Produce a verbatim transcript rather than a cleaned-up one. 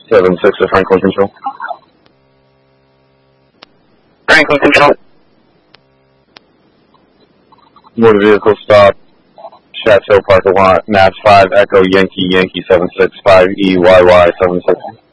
seven six to Franklin Control. Franklin Control. Motor vehicle stop, Chateau Park lot, Mass five Echo Yankee Yankee seven six five E Y Y seven six.